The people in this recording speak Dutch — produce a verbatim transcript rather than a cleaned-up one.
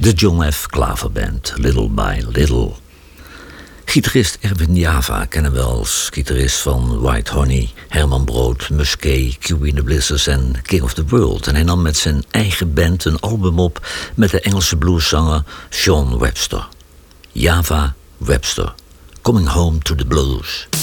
De John F. Klaver Band, Little by Little. Gitarist Erwin Java kennen we als gitarist van White Honey, Herman Brood, Musquet, Q in the Blizzards en King of the World. En hij nam met zijn eigen band een album op met de Engelse blueszanger Sean Webster. Java Webster, Coming Home to the Blues.